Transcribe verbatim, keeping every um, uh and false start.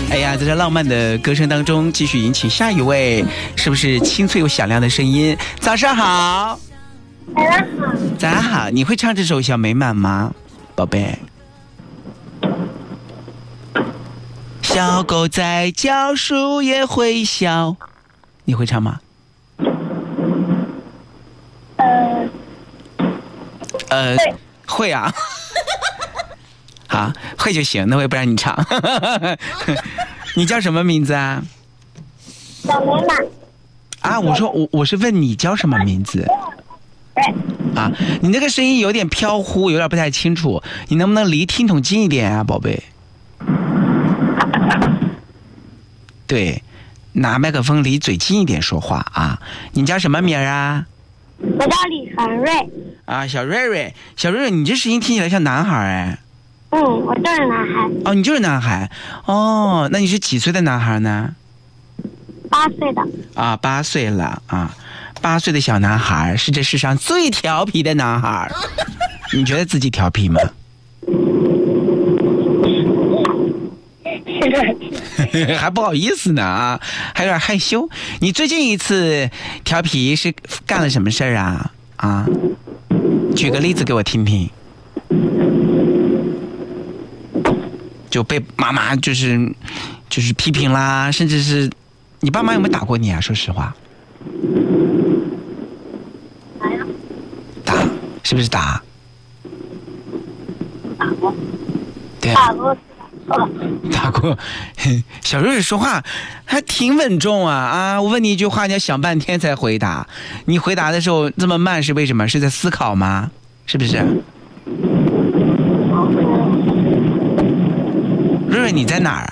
哎呀，在这浪漫的歌声当中，继续引起下一位，是不是清脆又响亮的声音？早上好。 早上好。 早上好，你会唱这首《小美满》吗，宝贝？小狗在叫，树叶会笑，你会唱吗？ 呃。 呃， 会会啊。好，会就行，那我也不让你唱。你叫什么名字啊？ 小美满。 啊，我说我我是问你叫什么名字？啊，你那个声音有点飘忽，有点不太清楚，你能不能离听筒近一点啊，宝贝？对，拿麦克风离嘴近一点说话啊。你叫什么名啊？ 我叫李传瑞。 啊，小瑞瑞，小瑞瑞，你这声音听起来像男孩哎。 嗯，我就是男孩。 哦，你就是男孩。哦，那你是几岁的男孩呢？ 八岁的。 啊，八岁了啊，八岁的小男孩是这世上最调皮的男孩。你觉得自己调皮吗？还不好意思呢啊，还有点害羞。你最近一次调皮是干了什么事儿啊？啊，举个例子给我听听。就被妈妈就是就是批评啦，甚至是你爸妈有没有打过你啊？说实话。 打呀。 打，是不是打？ 打过。 对啊。 打过。 打过。小瑞瑞说话还挺稳重啊啊！我问你一句话，你要想半天才回答。你回答的时候这么慢是为什么？是在思考吗？是不是？瑞瑞，你在哪儿